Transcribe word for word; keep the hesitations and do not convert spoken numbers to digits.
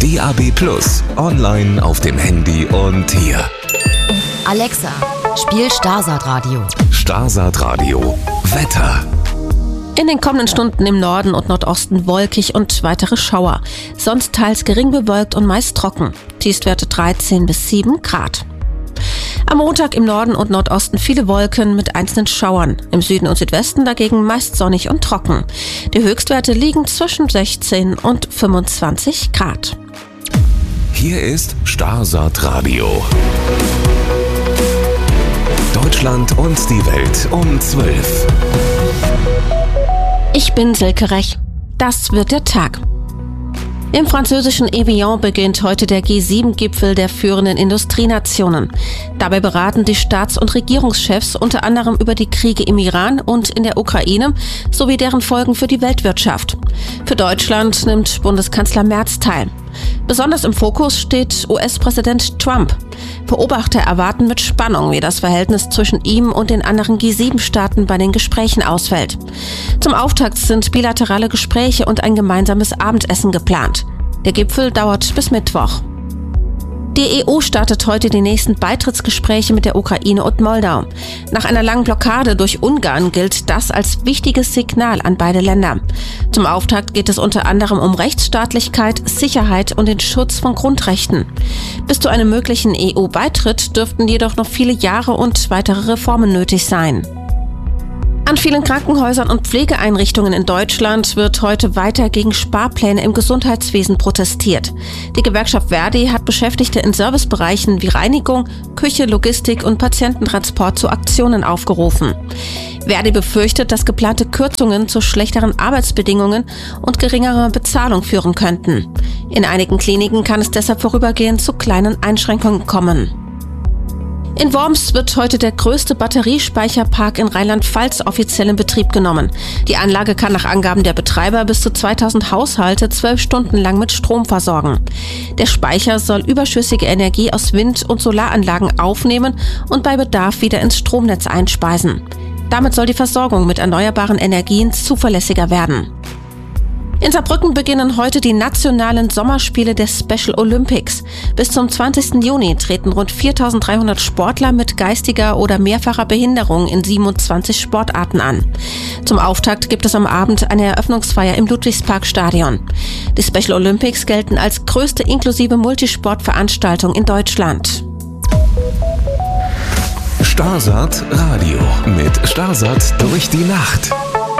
D A B plus, online auf dem Handy und hier. Alexa, spiel Starsat Radio. Starsat Radio. Wetter. In den kommenden Stunden im Norden und Nordosten wolkig und weitere Schauer. Sonst teils gering bewölkt und meist trocken. Tiefstwerte dreizehn bis sieben Grad. Am Montag im Norden und Nordosten viele Wolken mit einzelnen Schauern. Im Süden und Südwesten dagegen meist sonnig und trocken. Die Höchstwerte liegen zwischen sechzehn und fünfundzwanzig Grad. Hier ist Starsat Radio. Deutschland und die Welt um zwölf. Ich bin Silke Rech. Das wird der Tag. Im französischen Evian beginnt heute der G sieben Gipfel der führenden Industrienationen. Dabei beraten die Staats- und Regierungschefs unter anderem über die Kriege im Iran und in der Ukraine sowie deren Folgen für die Weltwirtschaft. Für Deutschland nimmt Bundeskanzler Merz teil. Besonders im Fokus steht U S-Präsident Trump. Beobachter erwarten mit Spannung, wie das Verhältnis zwischen ihm und den anderen G sieben Staaten bei den Gesprächen ausfällt. Zum Auftakt sind bilaterale Gespräche und ein gemeinsames Abendessen geplant. Der Gipfel dauert bis Mittwoch. Die E U startet heute die nächsten Beitrittsgespräche mit der Ukraine und Moldau. Nach einer langen Blockade durch Ungarn gilt das als wichtiges Signal an beide Länder. Zum Auftakt geht es unter anderem um Rechtsstaatlichkeit, Sicherheit und den Schutz von Grundrechten. Bis zu einem möglichen E U-Beitritt dürften jedoch noch viele Jahre und weitere Reformen nötig sein. An vielen Krankenhäusern und Pflegeeinrichtungen in Deutschland wird heute weiter gegen Sparpläne im Gesundheitswesen protestiert. Die Gewerkschaft Verdi hat Beschäftigte in Servicebereichen wie Reinigung, Küche, Logistik und Patiententransport zu Aktionen aufgerufen. Verdi befürchtet, dass geplante Kürzungen zu schlechteren Arbeitsbedingungen und geringerer Bezahlung führen könnten. In einigen Kliniken kann es deshalb vorübergehend zu kleinen Einschränkungen kommen. In Worms wird heute der größte Batteriespeicherpark in Rheinland-Pfalz offiziell in Betrieb genommen. Die Anlage kann nach Angaben der Betreiber bis zu zweitausend Haushalte zwölf Stunden lang mit Strom versorgen. Der Speicher soll überschüssige Energie aus Wind- und Solaranlagen aufnehmen und bei Bedarf wieder ins Stromnetz einspeisen. Damit soll die Versorgung mit erneuerbaren Energien zuverlässiger werden. In Saarbrücken beginnen heute die nationalen Sommerspiele der Special Olympics. Bis zum zwanzigsten Juni treten rund viertausenddreihundert Sportler mit geistiger oder mehrfacher Behinderung in siebenundzwanzig Sportarten an. Zum Auftakt gibt es am Abend eine Eröffnungsfeier im Ludwigsparkstadion. Die Special Olympics gelten als größte inklusive Multisportveranstaltung in Deutschland. Starsat Radio mit Starsat durch die Nacht.